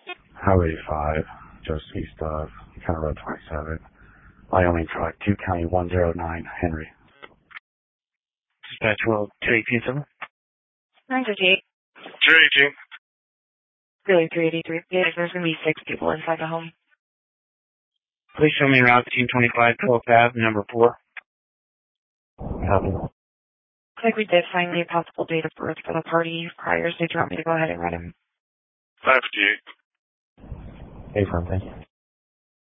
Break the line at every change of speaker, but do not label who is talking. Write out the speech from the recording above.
Highway 5, just east of County Road 27, Wyoming Truck, 2 County 109, Henry.
Dispatch World 2827.
958.
218.
Really 383. Yeah, there's going to be 6 people inside the home.
Please show me around 1525 12th Ave, number 4.
Copy.
Looks like we did find the possible date of birth for the party priors. Did you want me to go ahead and run him?
558.
Hey, thank you.